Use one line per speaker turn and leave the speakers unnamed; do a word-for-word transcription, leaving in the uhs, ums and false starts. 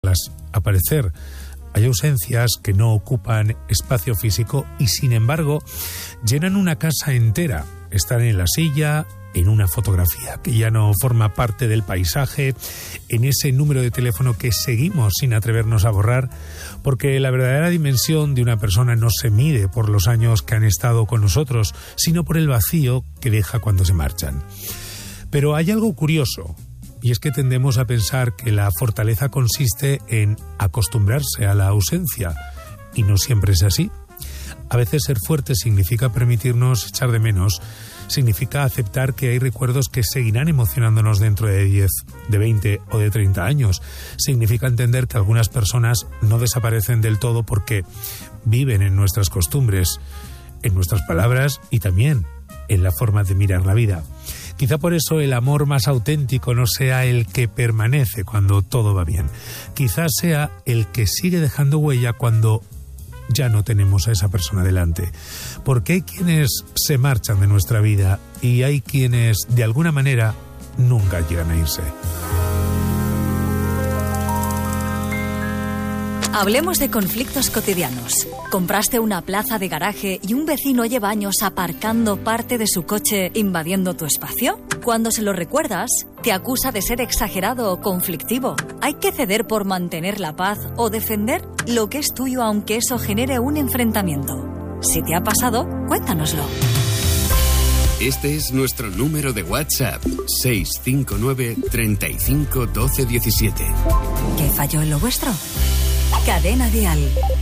aparecer. Hay ausencias que no ocupan espacio físico y, sin embargo, llenan una casa entera. Están en la silla, en una fotografía que ya no forma parte del paisaje, en ese número de teléfono que seguimos sin atrevernos a borrar, porque la verdadera dimensión de una persona no se mide por los años que han estado con nosotros, sino por el vacío que deja cuando se marchan. Pero hay algo curioso, y es que tendemos a pensar que la fortaleza consiste en acostumbrarse a la ausencia, y no siempre es así. A veces ser fuerte significa permitirnos echar de menos, significa aceptar que hay recuerdos que seguirán emocionándonos dentro de diez, de veinte o de treinta años. Significa entender que algunas personas no desaparecen del todo porque viven en nuestras costumbres, en nuestras palabras y también en la forma de mirar la vida. Quizá por eso el amor más auténtico no sea el que permanece cuando todo va bien. Quizás sea el que sigue dejando huella cuando ya no tenemos a esa persona delante. Porque hay quienes se marchan de nuestra vida y hay quienes, de alguna manera, nunca llegan a irse.
Hablemos de conflictos cotidianos. ¿Compraste una plaza de garaje y un vecino lleva años aparcando parte de su coche invadiendo tu espacio? Cuando se lo recuerdas, te acusa de ser exagerado o conflictivo. ¿Hay que ceder por mantener la paz o defender lo que es tuyo aunque eso genere un enfrentamiento? Si te ha pasado, cuéntanoslo.
Este es nuestro número de WhatsApp, seis cinco nueve, treinta y cinco, doce, diecisiete.
¿Qué falló en lo vuestro? Cadena Dial.